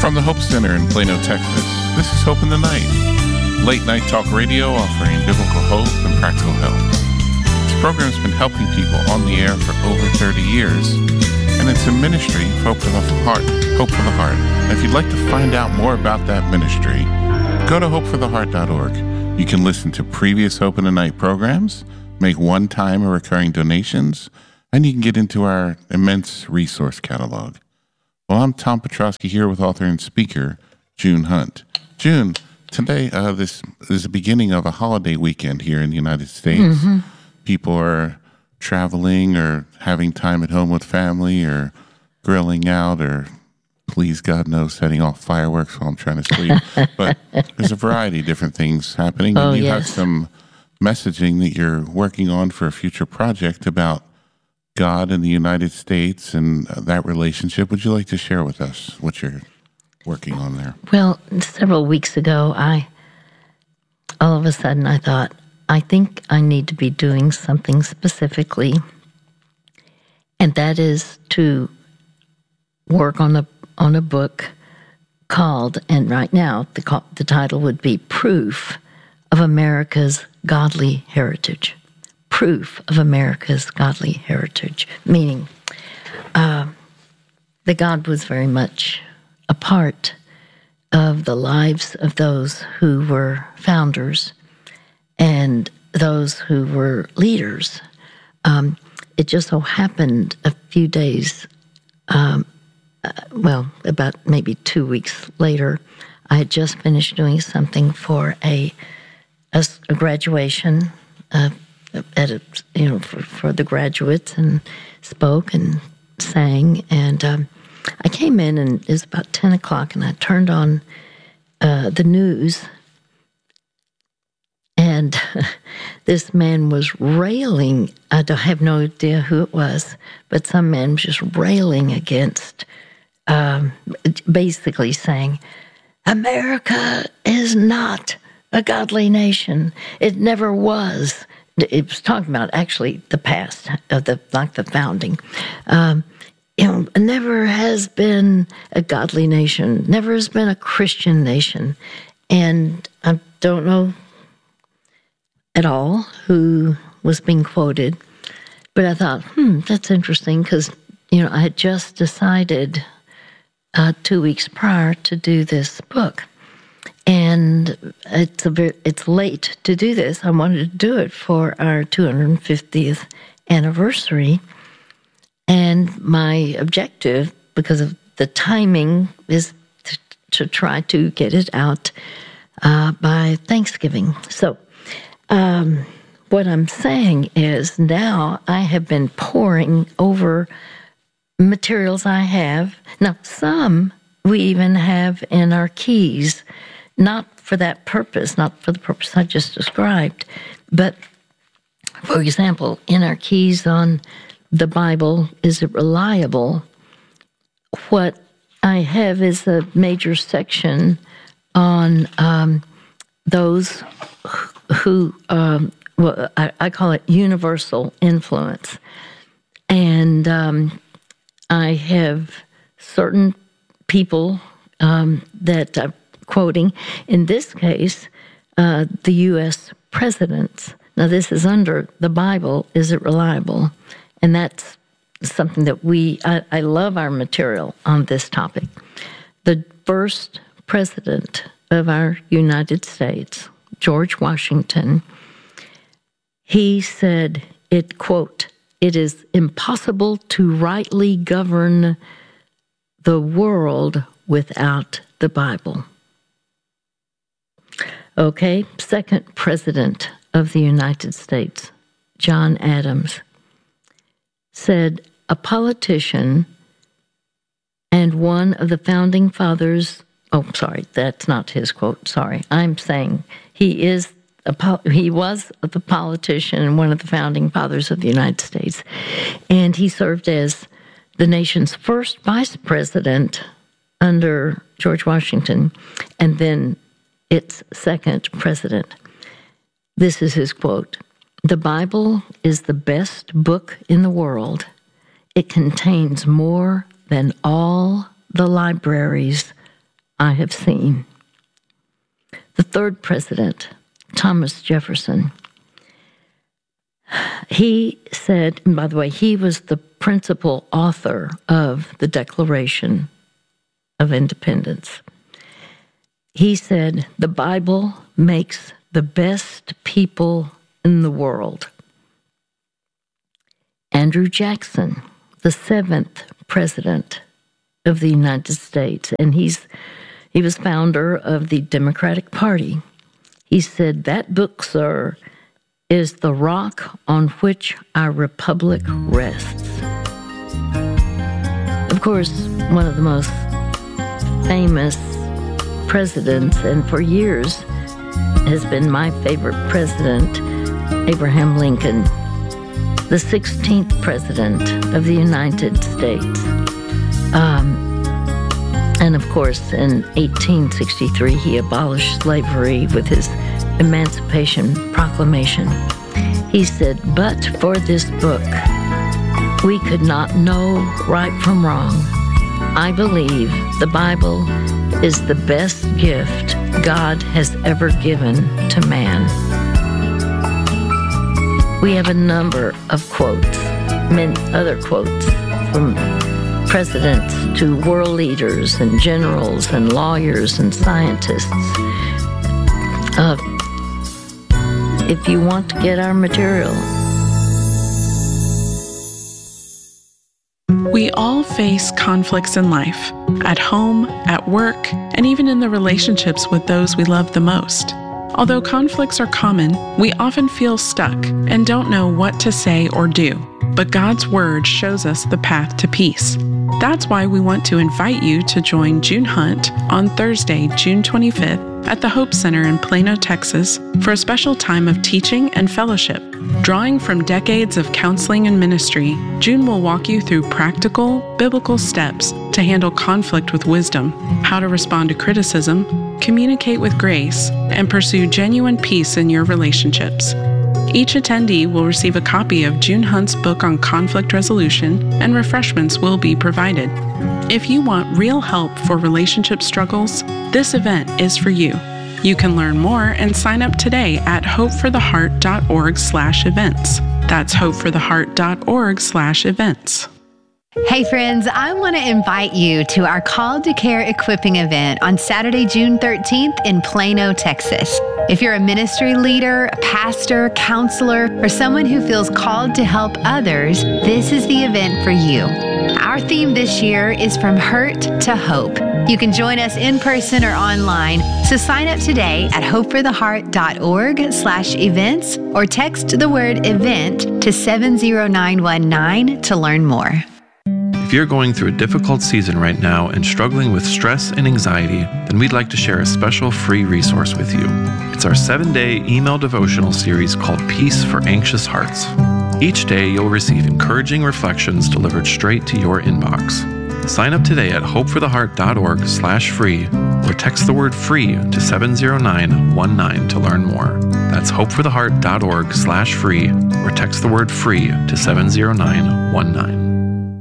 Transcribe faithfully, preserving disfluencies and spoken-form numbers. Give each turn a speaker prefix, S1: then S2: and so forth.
S1: From the Hope Center in Plano, Texas, this is Hope in the Night, late night talk radio offering biblical hope and practical help. This program has been helping people on the air for over thirty years, and it's a ministry of Hope for the Heart. Hope for the Heart. And if you'd like to find out more about that ministry, go to hope for the heart dot org. You can listen to previous Hope in the Night programs, make one-time or recurring donations, and you can get into our immense resource catalog. Well, I'm Tom Petrosky here with author and speaker June Hunt. June, today uh, this is the beginning of a holiday weekend here in the United States. Mm-hmm. People are traveling or having time at home with family or grilling out or, please God knows, setting off fireworks while I'm trying to sleep. But there's a variety of different things happening.
S2: Oh,
S1: and you
S2: yes.
S1: have some messaging that you're working on for a future project about God in the United States and uh, that relationship. Would you like to share with us what you're working on there?
S2: Well, several weeks ago, I, all of a sudden, I thought, I think I need to be doing something specifically, and that is to work on a on a book called, and right now the the title would be Proof of America's Godly Heritage. Proof of America's godly heritage, meaning uh, that God was very much a part of the lives of those who were founders and those who were leaders. Um, it just so happened a few days, um, uh, well, about maybe two weeks later, I had just finished doing something for a, a, a graduation uh, at a, you know, for, for the graduates, and spoke and sang. And um, I came in, and it was about ten o'clock, and I turned on uh, the news, and this man was railing. I don't have no idea who it was, but some man was just railing against, um, basically saying, America is not a godly nation. It never was. It was talking about actually the past of the like the founding. Um, you know, never has been a godly nation. Never has been a Christian nation, and I don't know at all who was being quoted, but I thought, hmm, that's interesting, because you know I had just decided uh, two weeks prior to do this book. And it's a bit, it's late to do this. I wanted to do it for our two hundred fiftieth anniversary. And my objective, because of the timing, is to, to try to get it out uh, by Thanksgiving. So um, what I'm saying is now I have been poring over materials I have. Now, some we even have in our keys, not for that purpose, not for the purpose I just described, but, for example, in our keys on the Bible, is it reliable? What I have is a major section on um, those who, um, well, I, I call it universal influence. And um, I have certain people um, that I've quoting, in this case, uh, the U S presidents. Now, this is under the Bible. Is it reliable? And that's something that we, I, I love our material on this topic. The first president of our United States, George Washington, he said, it, quote, it is impossible to rightly govern the world without the Bible. Okay, second president of the United States, John Adams, said a politician and one of the founding fathers, oh, sorry, that's not his quote, sorry. I'm saying he is a, he was the politician and one of the founding fathers of the United States. And he served as the nation's first vice president under George Washington, and then its second president. This is his quote: "The Bible is the best book in the world. It contains more than all the libraries I have seen. The third president, Thomas Jefferson, he said, and by the way, he was the principal author of the Declaration of Independence. He said, the Bible makes the best people in the world. Andrew Jackson, the seventh president of the United States, and he's he was founder of the Democratic Party. He said, that book, sir, is the rock on which our republic rests. Of course, one of the most famous presidents, and for years has been my favorite president, Abraham Lincoln, the sixteenth president of the United States. Um, and of course, in eighteen sixty-three, he abolished slavery with his Emancipation Proclamation. He said, but for this book, we could not know right from wrong. I believe the Bible is the best gift God has ever given to man. We have a number of quotes, many other quotes from presidents to world leaders and generals and lawyers and scientists. Uh, if you want to get our material.
S3: We all face conflicts in life, at home, at work, and even in the relationships with those we love the most. Although conflicts are common, we often feel stuck and don't know what to say or do. But God's Word shows us the path to peace. That's why we want to invite you to join June Hunt on Thursday, June twenty-fifth, at the Hope Center in Plano, Texas, for a special time of teaching and fellowship. Drawing from decades of counseling and ministry, June will walk you through practical, biblical steps to handle conflict with wisdom, how to respond to criticism, communicate with grace, and pursue genuine peace in your relationships. Each attendee will receive a copy of June Hunt's book on conflict resolution, and refreshments will be provided. If you want real help for relationship struggles, this event is for you. You can learn more and sign up today at hopefortheheart.org slash events. That's hopefortheheart.org slash events.
S4: Hey friends, I want to invite you to our Called to Care equipping event on Saturday, June thirteenth in Plano, Texas. If you're a ministry leader, a pastor, counselor, or someone who feels called to help others, this is the event for you. Our theme this year is From Hurt to Hope. You can join us in person or online, so sign up today at hopefortheheart.org slash events or text the word event to seven zero nine one nine to learn more.
S5: If you're going through a difficult season right now and struggling with stress and anxiety, then we'd like to share a special free resource with you. It's our seven-day email devotional series called Peace for Anxious Hearts. Each day, you'll receive encouraging reflections delivered straight to your inbox. Sign up today at hopefortheheart.org slash free or text the word free to seven zero nine one nine to learn more. That's hopefortheheart.org slash free or text the word free to seven zero nine one nine.